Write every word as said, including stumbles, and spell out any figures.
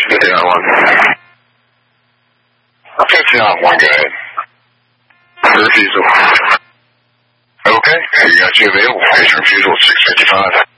fifty on one. fifty on one, go ahead. Refusal. Okay, you got you available. Patient refusal six fifty-five.